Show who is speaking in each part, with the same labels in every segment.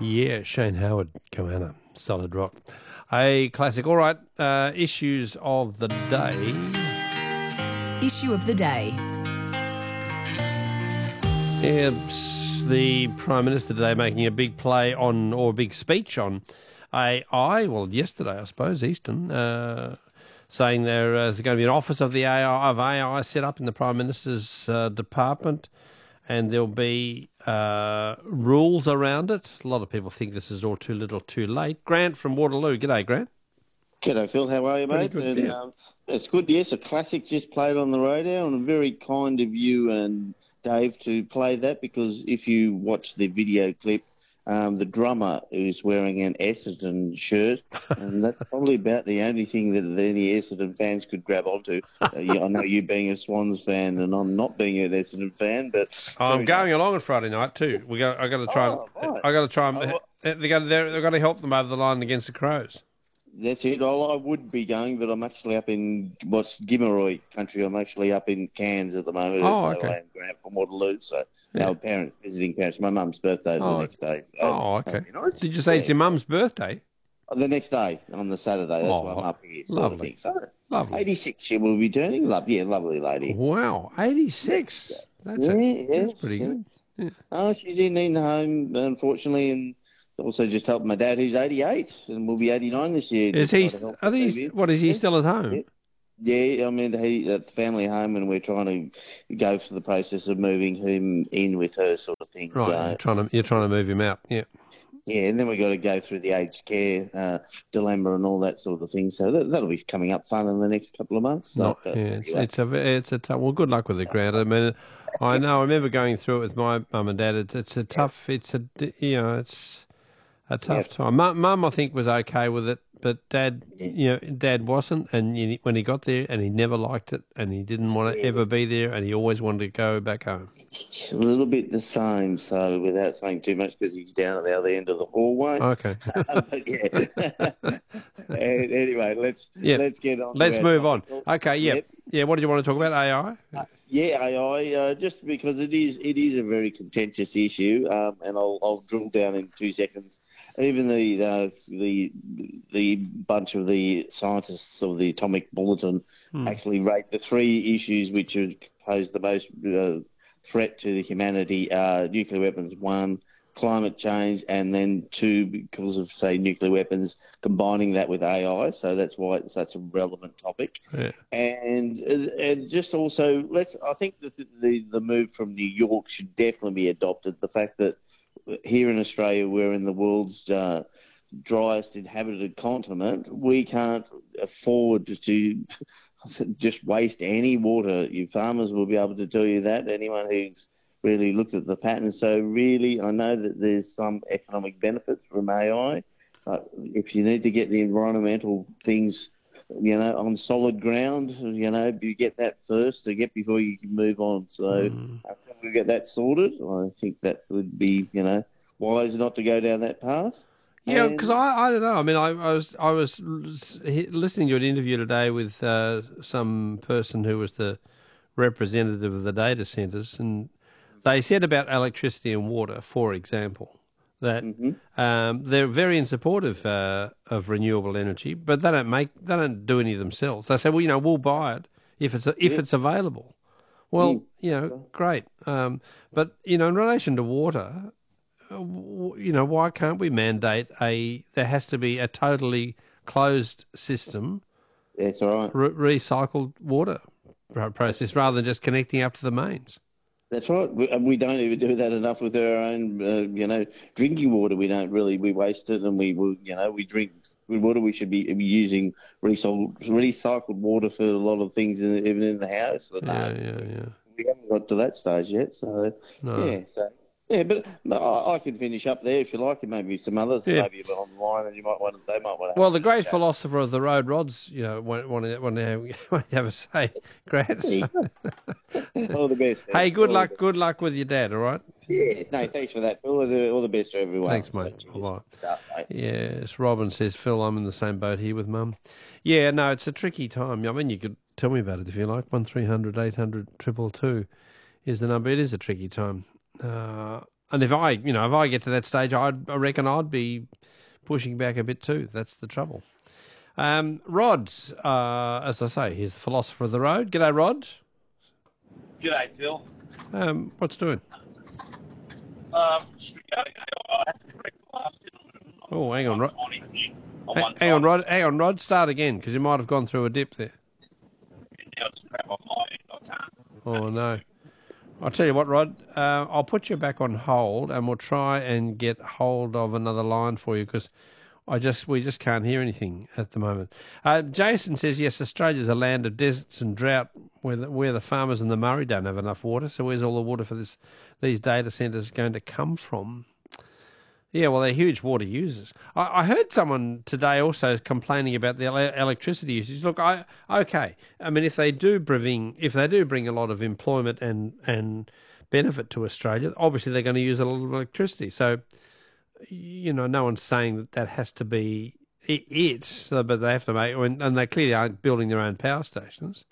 Speaker 1: Yeah, Shane Howard, Koana, Solid Rock. A classic. All right, issues of the day.
Speaker 2: Issue of the day.
Speaker 1: Yeah, the Prime Minister today making a big play on, or a big speech on AI. Well, yesterday, I suppose, Eastern, saying there's going to be an office of the AI set up in the Prime Minister's department, and there'll be rules around it. A lot of people think this is all too little, too late. Grant from Waterloo. G'day, Grant.
Speaker 3: G'day, Phil. How are you, mate?
Speaker 1: Good, yeah.
Speaker 3: It's good. Yes, a classic just played on the radio, and very kind of you and Dave to play that, because if you watch the video clip, the drummer is wearing an Essendon shirt, and that's probably about the only thing that any Essendon fans could grab onto. I know you being a Swans fan, and I'm not being an Essendon fan, but
Speaker 1: I'm going along on Friday night too. I got to try. I got to try. They've got to help them over the line against the Crows.
Speaker 3: That's it. I would be going, but I'm actually up in Gimaroy country. I'm actually up in Cairns at the moment.
Speaker 1: Oh, okay.
Speaker 3: I'm Grant from Waterloo, so our parents, visiting parents. My mum's birthday the next day. So
Speaker 1: okay. Nice. Did you say it's your mum's birthday?
Speaker 3: The next day, on the Saturday. That's why I'm up here.
Speaker 1: Lovely.
Speaker 3: So,
Speaker 1: lovely.
Speaker 3: 86 she will be turning. Lovely lady.
Speaker 1: Wow, 86. That's pretty good. Yeah.
Speaker 3: Oh, she's in home, unfortunately, and also just helped my dad, who's 88 and will be 89 this year.
Speaker 1: Is he? Is he still at home?
Speaker 3: Yeah, I mean, he's at the family home, and we're trying to go through the process of moving him in with her, sort of thing.
Speaker 1: Right, so, you're trying to move him out, yeah.
Speaker 3: Yeah, and then we've got to go through the aged care dilemma and all that sort of thing. So that'll be coming up fun in the next couple of months. So,
Speaker 1: it's a tough. Well, good luck with it, Grant. I mean, I remember going through it with my mum and dad. It's a tough. It's a tough time. Mum, I think, was okay with it, but Dad, Dad wasn't. And when he got there, and he never liked it, and he didn't want to ever be there, and he always wanted to go back home.
Speaker 3: A little bit the same, so without saying too much, because he's down at the other end of the hallway.
Speaker 1: Okay.
Speaker 3: But yeah. Anyway, let's get on.
Speaker 1: Let's move on. Okay. Yeah. Yep. Yeah. What do you want to talk about? AI.
Speaker 3: AI. Just because it is a very contentious issue, and I'll drill down in 2 seconds. Even the bunch of the scientists of the Atomic Bulletin actually rate the 3 issues which pose the most threat to the humanity are nuclear weapons, 1, climate change, and then 2, because of, say, nuclear weapons, combining that with AI. So that's why it's such a relevant topic. Yeah. And just also, I think that the move from New York should definitely be adopted. The fact that here in Australia, we're in the world's driest inhabited continent, we can't afford to just waste any water. You farmers will be able to tell you that, anyone who's really looked at the pattern. So really, I know that there's some economic benefits from AI. If you need to get the environmental things, on solid ground, you get that first before you can move on. So after we get that sorted, I think that would be, wise not to go down that path.
Speaker 1: Yeah, because I don't know. I mean, I was listening to an interview today with some person who was the representative of the data centres, and they said about electricity and water, for example, that they're very in support of renewable energy, but they don't do any themselves. They say, well, we'll buy it if it's available. Well, great. But in relation to water, why can't we mandate there has to be a totally closed system?
Speaker 3: That's all right.
Speaker 1: Recycled water process rather than just connecting up to the mains.
Speaker 3: That's right. We don't even do that enough with our own, drinking water. We don't really. We waste it, and we drink water. We should be using recycled water for a lot of things, even in the house.
Speaker 1: Yeah.
Speaker 3: We haven't got to that stage yet. So
Speaker 1: no.
Speaker 3: But I can finish up there if you like, and maybe some others maybe online, and they might want to.
Speaker 1: Well, the great philosopher of the road rods, want to have a say, Grant.
Speaker 3: All the best.
Speaker 1: Hey, good luck with your dad. All right.
Speaker 3: Yeah. No, thanks for that, Phil. All the best to everyone.
Speaker 1: Thanks, mate. Bye. Yes, Robin says, Phil, I'm in the same boat here with Mum. Yeah, no, it's a tricky time. I mean, you could tell me about it if you like. 1300 800 222 is the number. It is a tricky time. And if I get to that stage, I reckon I'd be pushing back a bit too. That's the trouble. Rod, as I say, he's the philosopher of the road. G'day, Rod.
Speaker 4: G'day, Phil.
Speaker 1: What's doing? Oh, hang on, Rod. Hang on, Rod. Start again, because you might have gone through a dip there. Oh, no. I'll tell you what, Rod, I'll put you back on hold and we'll try and get hold of another line for you because we just can't hear anything at the moment. Jason says, yes, Australia's a land of deserts and drought where the farmers in the Murray don't have enough water. So where's all the water for these data centres going to come from? Yeah, well, they're huge water users. I heard someone today also complaining about the electricity usage. Look, okay. I mean, if they do bring a lot of employment and benefit to Australia, obviously they're going to use a lot of electricity. So, no one's saying that has to be it. So, but they have to make, and they clearly aren't building their own power stations.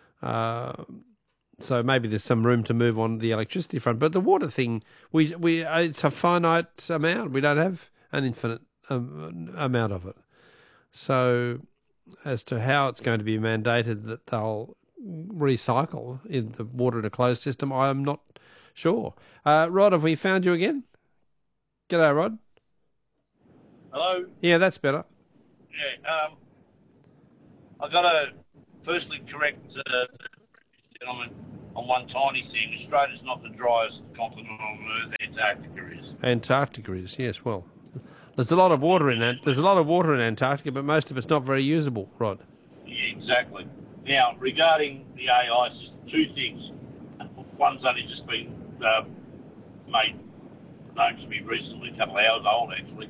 Speaker 1: So maybe there's some room to move on the electricity front. But the water thing, it's a finite amount. We don't have an infinite amount of it. So as to how it's going to be mandated that they'll recycle in the water in a closed system, I am not sure. Rod, have we found you again? G'day, Rod.
Speaker 4: Hello?
Speaker 1: Yeah, that's better.
Speaker 4: Yeah, I've got to firstly correct gentlemen on one tiny thing. Australia's not the driest continent on Earth. Antarctica is.
Speaker 1: Antarctica is, yes. Well, there's a lot of water in that. There's a lot of water in Antarctica, but most of it's not very usable, Rod.
Speaker 4: Yeah, exactly. Now, regarding the AI system, two things. One's only just been made known to me recently, a couple of hours old actually.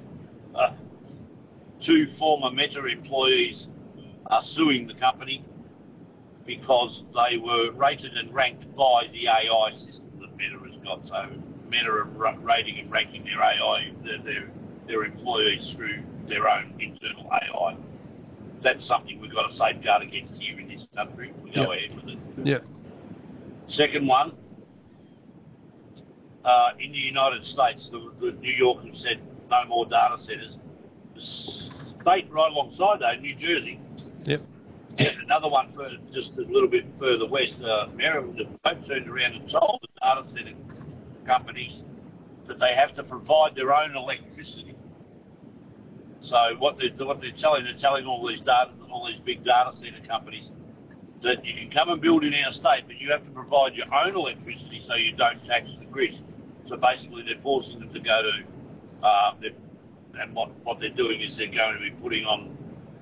Speaker 4: Two former Meta employees are suing the company because they were rated and ranked by the AI system that Meta has got. So Meta are rating and ranking their AI, their employees through their own internal AI. That's something we've got to safeguard against here in this country. We go ahead with it.
Speaker 1: Yeah.
Speaker 4: Second one, in the United States, the New York have said no more data centres. The state right alongside that, New Jersey.
Speaker 1: Yep.
Speaker 4: And another one just a little bit further west, Maryland, have both turned around and told the data centre companies that they have to provide their own electricity. So what they're telling all these big data centre companies that you can come and build in our state, but you have to provide your own electricity so you don't tax the grid. So basically, they're forcing them to go to, and what they're doing is they're going to be putting on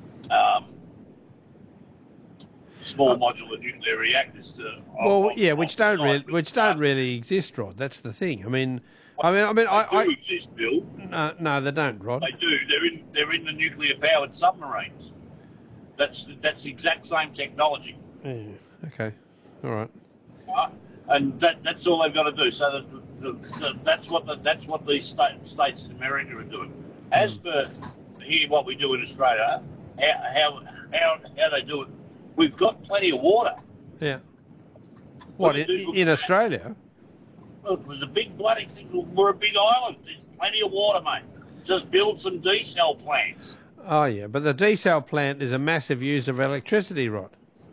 Speaker 4: small modular nuclear reactors.
Speaker 1: Which don't really exist, Rod. That's the thing. I mean,
Speaker 4: they do exist, Bill.
Speaker 1: No, they don't, Rod.
Speaker 4: They do. They're in the nuclear-powered submarines. That's the exact same technology.
Speaker 1: Yeah. Okay. All right.
Speaker 4: And that's all they've got to do. So that's what these states in America are doing. As for here, what we do in Australia, how they do it, we've got plenty of water.
Speaker 1: Yeah. What in Australia?
Speaker 4: Well, it was a big bloody thing. We're a big island. There's plenty of water, mate. Just build some desal plants.
Speaker 1: Oh yeah, but the desal plant is a massive user of electricity, Rod.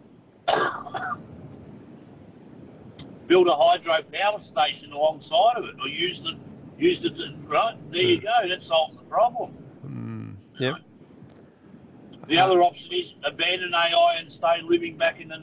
Speaker 4: Build a hydro power station alongside of it, or use the right. There you go. That solves the problem.
Speaker 1: Yep.
Speaker 4: The other option is abandon AI and stay living back in the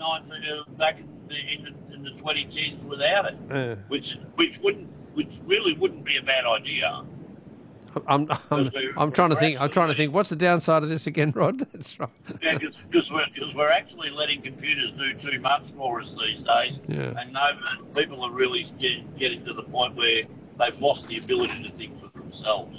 Speaker 4: 2010s without it, which really wouldn't be a bad idea.
Speaker 1: I'm trying to think. I'm trying to think. What's the downside of this again, Rod? That's right.
Speaker 4: Yeah, because we're actually letting computers do too much for us these days, and people are really getting to the point where they've lost the ability to think for themselves.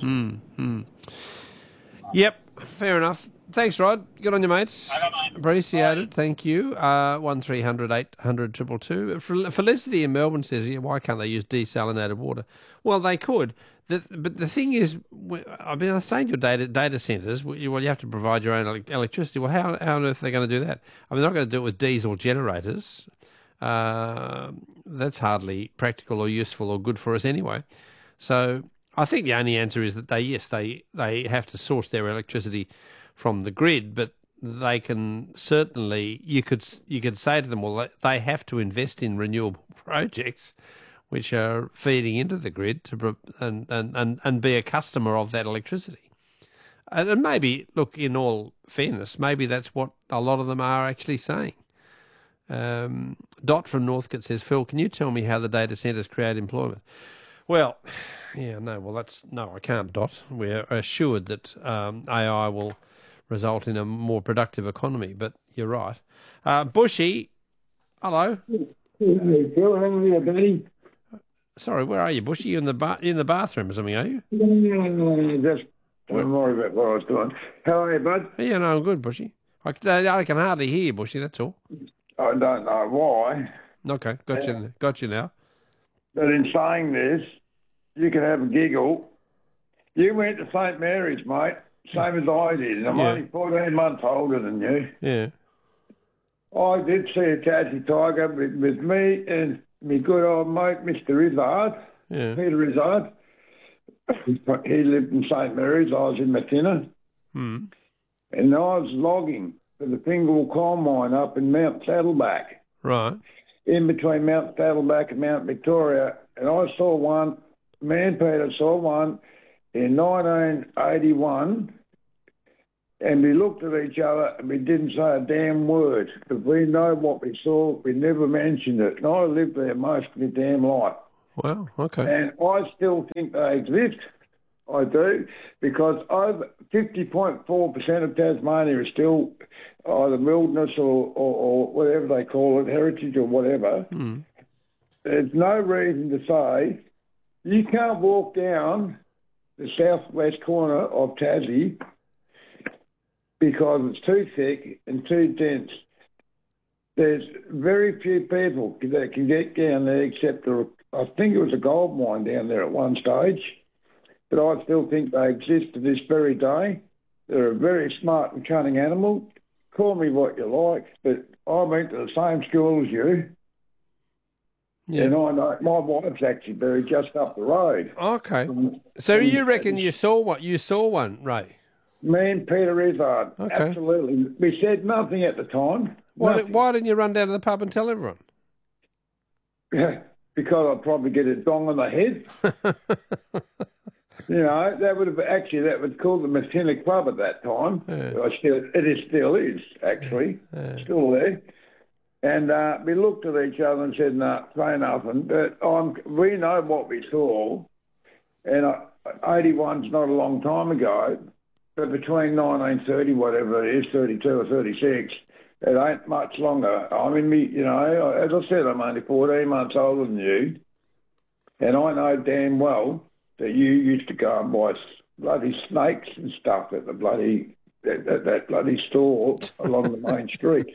Speaker 1: Yep, fair enough. Thanks, Rod. Good on you, mates.
Speaker 4: Okay, mate.
Speaker 1: Appreciate it. Thank you. 1300 800 222. Felicity in Melbourne says, why can't they use desalinated water? Well, they could. But the thing is, I mean, I'm saying your data centres, you have to provide your own electricity. Well, how on earth are they going to do that? I mean, they're not going to do it with diesel generators. That's hardly practical or useful or good for us anyway. So I think the only answer is that they have to source their electricity from the grid, but they can certainly, you could say to them, well, they have to invest in renewable projects which are feeding into the grid and be a customer of that electricity. And maybe, look, in all fairness, maybe that's what a lot of them are actually saying. Dot from Northcote says, Phil, can you tell me how the data centres create employment? Well, I can't, Dot. We're assured that AI will result in a more productive economy, but you're right. Bushy, hello.
Speaker 5: Hey, Phil, how are you, buddy?
Speaker 1: Sorry, where are you, Bushy? You in the bathroom or something, are you?
Speaker 5: No, just don't worry about what I was doing. How are you, bud?
Speaker 1: Yeah, no, I'm good, Bushy. I can hardly hear you, Bushy, that's all.
Speaker 5: I don't know why.
Speaker 1: Okay, got you now.
Speaker 5: But in saying this, you can have a giggle. You went to St Mary's, mate, same as I did, and I'm only 14 months older than you.
Speaker 1: Yeah.
Speaker 5: I did see a Tassie tiger with me and my good old mate, Mr. Izzard, Peter Izzard. He lived in St Mary's, I was in Matina.
Speaker 1: Mm.
Speaker 5: And I was logging for the Fingal coal mine up in Mount Saddleback.
Speaker 1: Right.
Speaker 5: In between Mount Saddleback and Mount Victoria. And I saw one, me and Peter saw one in 1981. And we looked at each other and we didn't say a damn word. Because we know what we saw, we never mentioned it. And I lived there most of my damn life.
Speaker 1: Wow, okay.
Speaker 5: And I still think they exist. I do, because over 50.4% of Tasmania is still either wilderness or whatever they call it, heritage or whatever. Mm. There's no reason to say you can't walk down the southwest corner of Tassie because it's too thick and too dense. There's very few people that can get down there except I think it was a gold mine down there at one stage. But I still think they exist to this very day. They're a very smart and cunning animal. Call me what you like, but I went to the same school as you. Yeah. And I know my wife's actually buried just up the road.
Speaker 1: Okay. So you reckon you saw what? You saw one, Ray?
Speaker 5: Me and Peter Izzard. Okay. Absolutely. We said nothing at the time.
Speaker 1: Why didn't you run down to the pub and tell everyone?
Speaker 5: Yeah, because I'd probably get a dong on the head. You know, that was called the Matina Club at that time. Yeah. It still is, actually. Yeah. Still there. And we looked at each other and said, no, say nothing. But we know what we saw. And 81's not a long time ago, but between 1930, whatever it is, 32 or 36, it ain't much longer. I mean, as I said, I'm only 14 months older than you. And I know damn well that you used to go and buy bloody snakes and stuff at the that bloody store along the main street,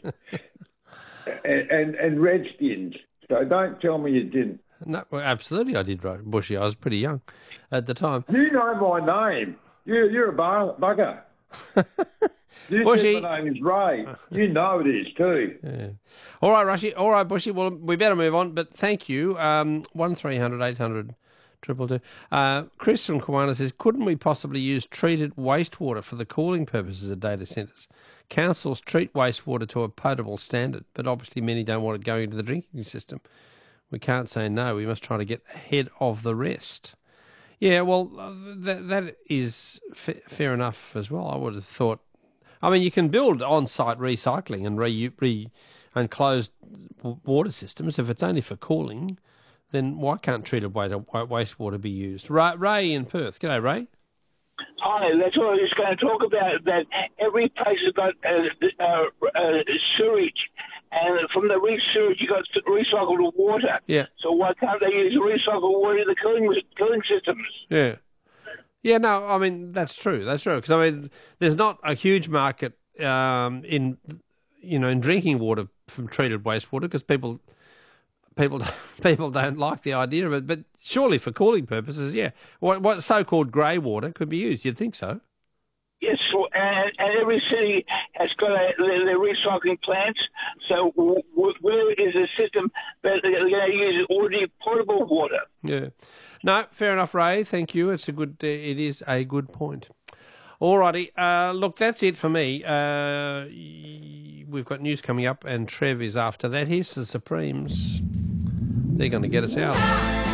Speaker 5: and redskins. So don't tell me you didn't.
Speaker 1: No, well, absolutely I did, right, Bushy. I was pretty young at the time.
Speaker 5: You know my name. You're a bugger. You
Speaker 1: Bushy.
Speaker 5: said my name is Ray. You know it is too.
Speaker 1: Yeah. All right, Bushy. Well, we better move on. But thank you. 1300 800 222. Chris from Kiwana says, couldn't we possibly use treated wastewater for the cooling purposes of data centres? Councils treat wastewater to a potable standard, but obviously many don't want it going into the drinking system. We can't say no. We must try to get ahead of the rest. Yeah, well, that is fair enough as well. I would have thought. I mean, you can build on-site recycling and enclosed water systems if it's only for cooling. Then why can't treated wastewater be used? Ray in Perth. G'day, Ray.
Speaker 6: Hi, that's what I was going to talk about, that every place has got sewage, and from the sewage you got recycled water.
Speaker 1: Yeah.
Speaker 6: So why can't they use recycled water in the cooling systems?
Speaker 1: Yeah. Yeah, no, I mean, that's true. That's true. Because, I mean, there's not a huge market in drinking water from treated wastewater because people don't like the idea of it, but surely for cooling purposes, yeah. What so-called grey water could be used? You'd think so.
Speaker 6: Yes, and every city has got their recycling plants. So where is the system that they're going to use ordinary potable water?
Speaker 1: Yeah. No, fair enough, Ray. Thank you. It is a good point. Alrighty, look, that's it for me. We've got news coming up, and Trev is after that. Here's the Supremes. They're going to get us out.